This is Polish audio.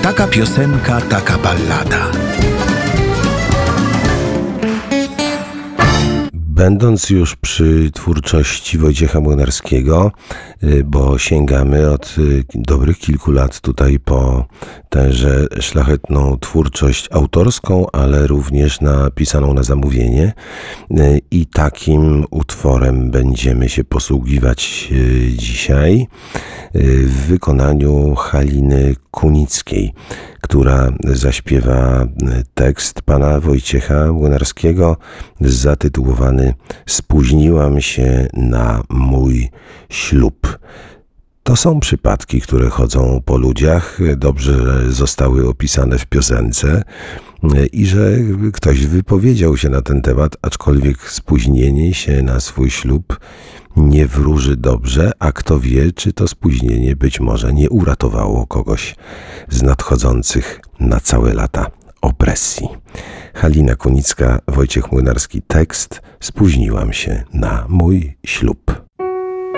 Taka piosenka, taka ballada. Będąc już przy twórczości Wojciecha Młynarskiego, bo sięgamy od dobrych kilku lat tutaj po tęże szlachetną twórczość autorską, ale również napisaną na zamówienie, i takim utworem będziemy się posługiwać dzisiaj w wykonaniu Haliny Kunickiej, która zaśpiewa tekst pana Wojciecha Młynarskiego zatytułowany „Spóźniłam się na mój ślub”. To są przypadki, które chodzą po ludziach. Dobrze, że zostały opisane w piosence i że ktoś wypowiedział się na ten temat, aczkolwiek spóźnienie się na swój ślub nie wróży dobrze, a kto wie, czy to spóźnienie być może nie uratowało kogoś z nadchodzących na całe lata opresji. Halina Kunicka, Wojciech Młynarski, tekst „Spóźniłam się na mój ślub”.